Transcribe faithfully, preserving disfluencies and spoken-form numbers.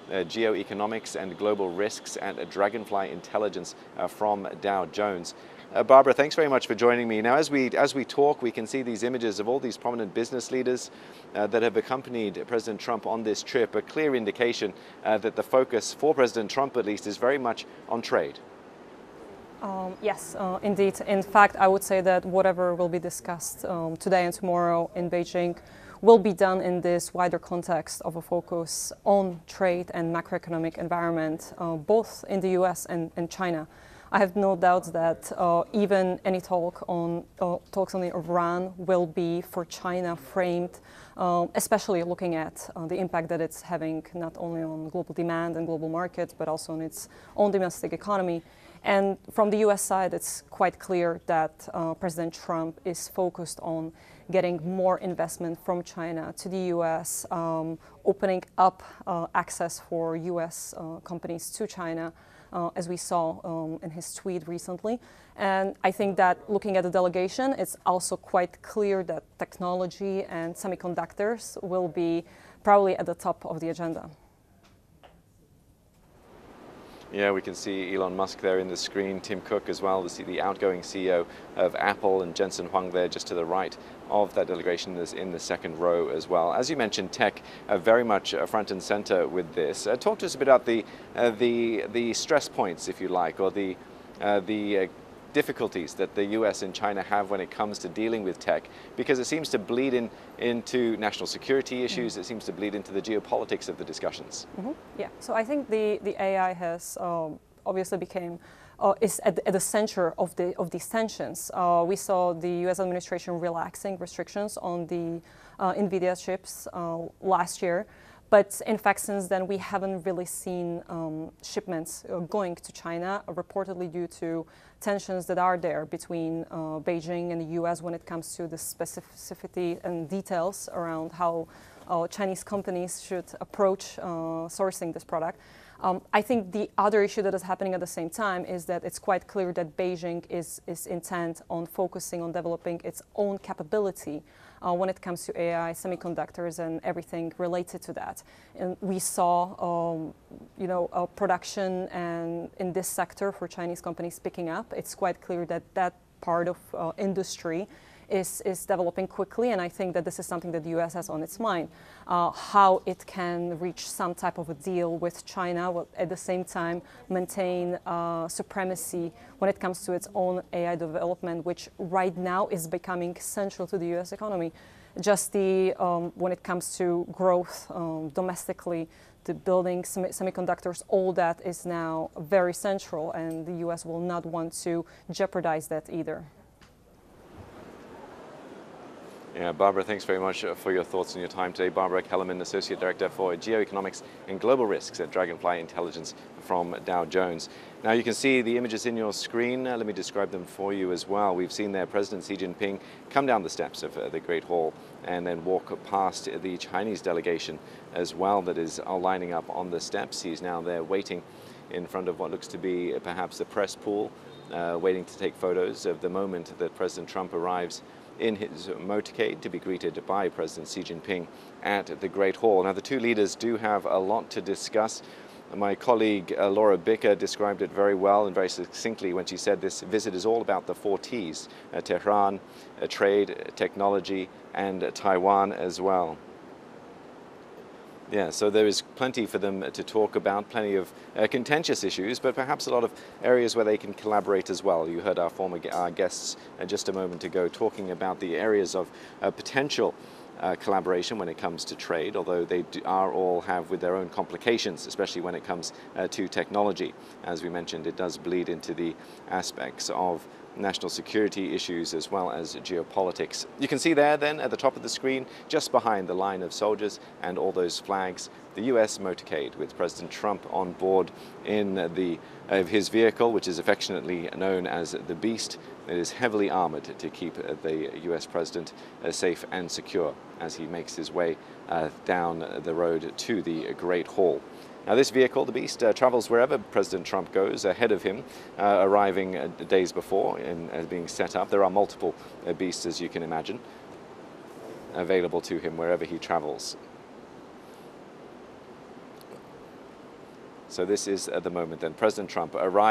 uh, Geoeconomics and Global Risks at Dragonfly Intelligence uh, from Dow Jones. Uh, Barbara, thanks very much for joining me. Now, as we as we talk, we can see these images of all these prominent business leaders uh, that have accompanied President Trump on this trip, a clear indication uh, that the focus for President Trump, at least, is very much on trade. Um, yes, uh, indeed. In fact, I would say that whatever will be discussed um, today and tomorrow in Beijing will be done in this wider context of a focus on trade and macroeconomic environment, uh, both in the U S and, and China. I have no doubts that uh, even any talk on uh, talks on Iran will be for China framed, uh, especially looking at uh, the impact that it's having not only on global demand and global markets, but also on its own domestic economy. And from the U S side, it's quite clear that uh, President Trump is focused on getting more investment from China to the U S, um, opening up uh, access for U S uh, companies to China, uh, as we saw um, in his tweet recently. And I think that looking at the delegation, it's also quite clear that technology and semiconductors will be probably at the top of the agenda. Yeah, we can see Elon Musk there in the screen, Tim Cook as well, the, the outgoing C E O of Apple, and Jensen Huang there just to the right of that delegation is in the second row as well. As you mentioned, tech uh, very much uh, front and center with this. Uh, talk to us a bit about the, uh, the, the stress points, if you like, or the, uh, the uh, difficulties that the U S and China have when it comes to dealing with tech, because it seems to bleed in into national security issues, mm-hmm. It seems to bleed into the geopolitics of the discussions. Mm-hmm. Yeah, so I think the, the A I has um, obviously became, uh, is at, at the center of, the, of these tensions. Uh, we saw the U S administration relaxing restrictions on the uh, NVIDIA chips uh, last year. But in fact, since then, we haven't really seen um, shipments uh, going to China, uh, reportedly due to tensions that are there between uh, Beijing and the U S when it comes to the specificity and details around how uh, Chinese companies should approach uh, sourcing this product. Um, I think the other issue that is happening at the same time is that it's quite clear that Beijing is, is intent on focusing on developing its own capability uh, when it comes to A I, semiconductors, and everything related to that. And we saw, um, you know, uh, production and in this sector for Chinese companies picking up. It's quite clear that that part of uh, industry Is, is developing quickly, and I think that this is something that the U S has on its mind, uh, how it can reach some type of a deal with China, but at the same time maintain uh, supremacy when it comes to its own A I development, which right now is becoming central to the U S economy. Just the, um, when it comes to growth um, domestically, the building sem semiconductors, all that is now very central, and the U S will not want to jeopardize that either. Yeah, Barbara, thanks very much for your thoughts and your time today. Barbara Kellerman, Associate Director for Geoeconomics and Global Risks at Dragonfly Intelligence from Dow Jones. Now you can see the images in your screen. Uh, let me describe them for you as well. We've seen there President Xi Jinping come down the steps of uh, the Great Hall and then walk past the Chinese delegation as well that is uh, lining up on the steps. He's now there waiting in front of what looks to be uh, perhaps the press pool, uh, waiting to take photos of the moment that President Trump arrives in his motorcade to be greeted by President Xi Jinping at the Great Hall. Now, the two leaders do have a lot to discuss. My colleague uh, Laura Bicker described it very well and very succinctly when she said this visit is all about the four T's, uh, Tehran, uh, trade, uh, technology, and uh, Taiwan as well. Yeah, so there is plenty for them to talk about, plenty of uh, contentious issues, but perhaps a lot of areas where they can collaborate as well. You heard our former our guests uh, just a moment ago talking about the areas of uh, potential uh, collaboration when it comes to trade, although they do, are all have with their own complications, especially when it comes uh, to technology. As we mentioned, it does bleed into the aspects of national security issues as well as geopolitics. You can see there then at the top of the screen, just behind the line of soldiers and all those flags, the U S motorcade with President Trump on board in the of his vehicle, which is affectionately known as the Beast. It is heavily armored to keep the U S president uh, safe and secure as he makes his way uh, down the road to the Great Hall. Now, this vehicle, the Beast, uh, travels wherever President Trump goes, ahead of him, uh, arriving uh, days before and uh, being set up. There are multiple uh, Beasts, as you can imagine, available to him wherever he travels. So this is at the moment then President Trump arrived